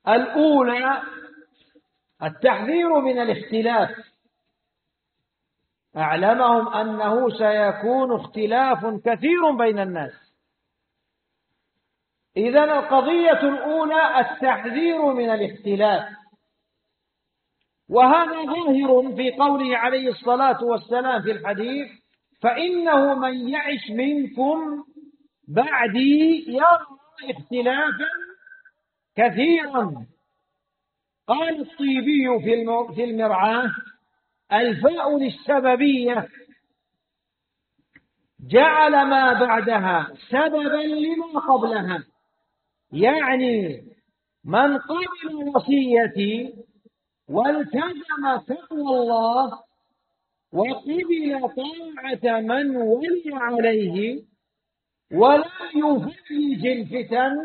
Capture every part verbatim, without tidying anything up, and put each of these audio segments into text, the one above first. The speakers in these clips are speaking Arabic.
الأولى التحذير من الاختلاف، أعلمهم أنه سيكون اختلاف كثير بين الناس. إذن القضية الأولى التحذير من الاختلاف، وهذا ظاهر في قوله عليه الصلاة والسلام في الحديث: فإنه من يعش منكم بعدي يرى اختلافا كثيرا. قال الطيبي في المرعاة: الفاء للسببية، جعل ما بعدها سببا لما قبلها، يعني من قبل وصيتي والتزم تقوى الله وقبل طاعة من ولي عليه ولا يهيج الفتن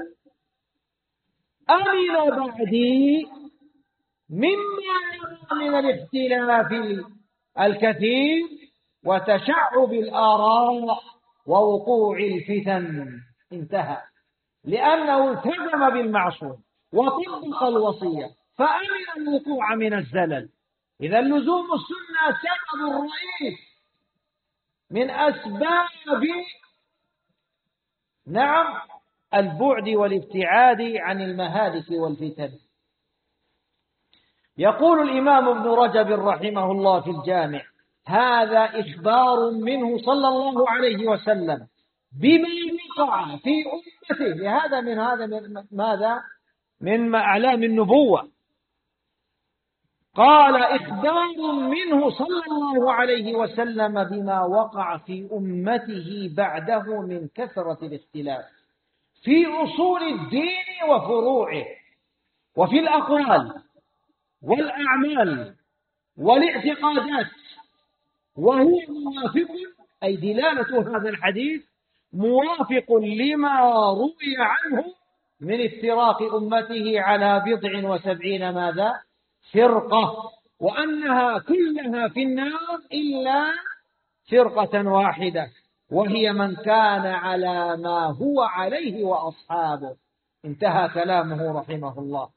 أمن بعدي مما يرى من الاختلاف الكثير وتشعب الآراء ووقوع الفتن. انتهى. لأنه التزم بالمعصوم وطبق الوصية فأمن الوقوع من الزلل. إذا لزوم السنة سبب الرئيس من أسباب نعم البعد والابتعاد عن المهالك والفتن. يقول الإمام ابن رجب رحمه الله في الجامع: هذا إخبار منه صلى الله عليه وسلم بما وقع في أمته. لهذا من هذا من ماذا؟ من أعلام النبوة. قال: إخبار منه صلى الله عليه وسلم بما وقع في أمته بعده من كثرة الاختلاف في أصول الدين وفروعه وفي الأقوال والأعمال والاعتقادات، وهو موافق، أي دلالة هذا الحديث موافق لما روي عنه من افتراق أمته على بضع وسبعين ماذا؟ فرقة، وأنها كلها في النار إلا فرقة واحدة وهي من كان على ما هو عليه وأصحابه. انتهى كلامه رحمه الله.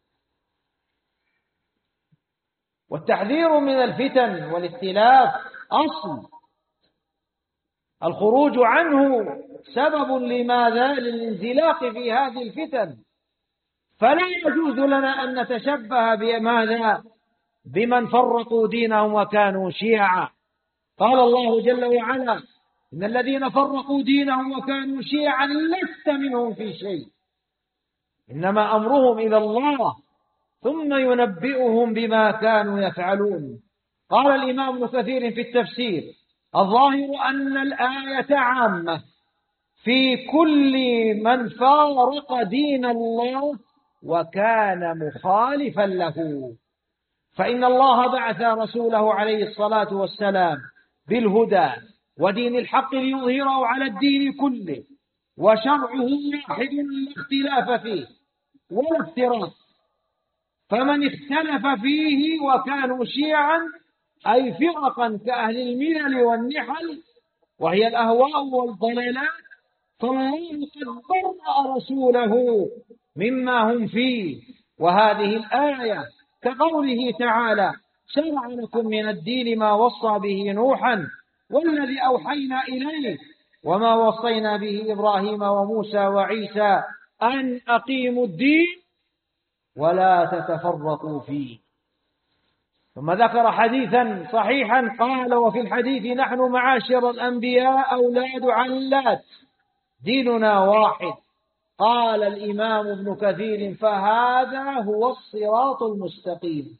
والتحذير من الفتن والاختلاف أصل، الخروج عنه سبب لماذا؟ للانزلاق في هذه الفتن. فلا يجوز لنا أن نتشبه بماذا؟ بمن فرقوا دينهم وكانوا شيعا. قال الله جل وعلا: إن الذين فرقوا دينهم وكانوا شيعا لست منهم في شيء إنما أمرهم إلى الله ثم ينبئهم بما كانوا يفعلون. قال الإمام ابن كثير في التفسير: الظاهر أن الآية عامة في كل من فارق دين الله وكان مخالفا له، فإن الله بعث رسوله عليه الصلاة والسلام بالهدى ودين الحق ليظهره على الدين كله، وشرعه واحد لا اختلاف فيه ولا افتراق. فمن اختلف فيه وكانوا شيعا أي فرقا كأهل الملل والنحل وهي الأهواء والضلالات، فالله قد برأ رسوله مما هم فيه. وهذه الآية كقوله تعالى: شرع لكم من الدين ما وصى به نوحا والذي أوحينا إليه وما وصينا به إبراهيم وموسى وعيسى أن أقيموا الدين ولا تتفرقوا فيه. ثم ذكر حديثا صحيحا قال: وفي الحديث: نحن معاشر الأنبياء أولاد علات ديننا واحد. قال الإمام ابن كثير: فهذا هو الصراط المستقيم،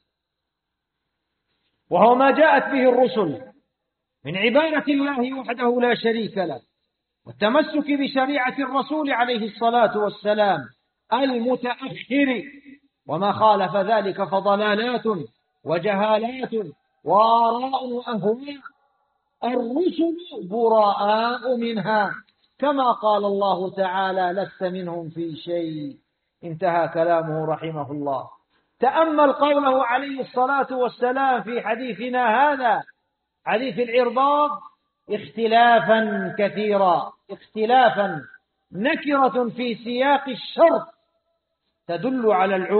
وهو ما جاءت به الرسل من عبادة الله وحده لا شريك له والتمسك بشريعة الرسول عليه الصلاة والسلام المتأخر، وما خالف ذلك فضلالات وجهالات وآراء وأهواء الرسل براء منها، كما قال الله تعالى: لست منهم في شيء. انتهى كلامه رحمه الله. تأمل قوله عليه الصلاة والسلام في حديثنا هذا، حديث العرباض: اختلافا كثيرا. اختلافا نكرة في سياق الشرط تدل على العموم.